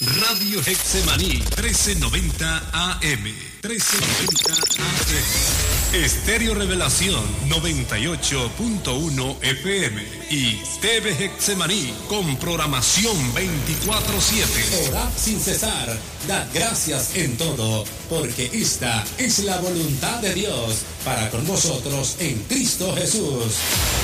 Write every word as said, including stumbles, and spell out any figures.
Radio Getsemaní, trece noventa A M. trece noventa A M. Estéreo Revelación, noventa y ocho punto uno F M. Y T V Getsemaní, con programación veinticuatro siete. Orad sin cesar, dad gracias en todo, porque esta es la voluntad de Dios para con vosotros en Cristo Jesús.